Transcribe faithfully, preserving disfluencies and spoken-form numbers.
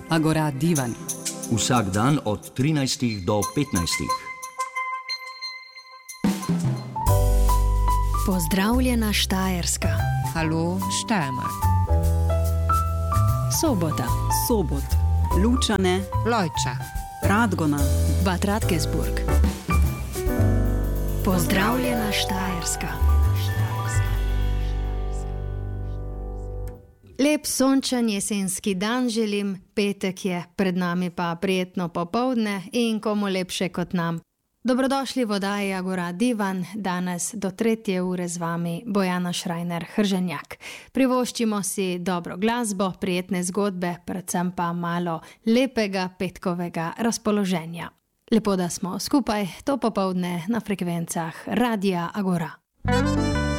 Agora Divan. Vsak dan od trinajstih do petnajstih. Pozdravljena Štajerska. Halo Steiermark. Sobota. Sobot. Lučane. Lojča. Radgona. Bad Radkersburg. Pozdravljena Štajerska. Lep sončen jesenski dan želim, petek je, pred nami pa prijetno popoldne in komu lepše kot nam. Dobrodošli v oddaji Agora Divan, danes do tretje ure z vami Bojana Šrajner Hrženjak. Privoščimo si dobro glasbo, prijetne zgodbe, predvsem pa malo lepega petkovega razpoloženja. Lepo, da smo skupaj to popoldne na frekvencah Radia Agora.